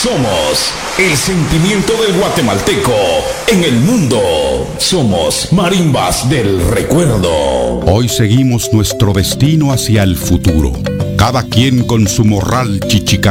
Somos el sentimiento del guatemalteco en el mundo. Somos Marimbas del Recuerdo. Hoy seguimos nuestro destino hacia el futuro. Cada quien con su morral chichica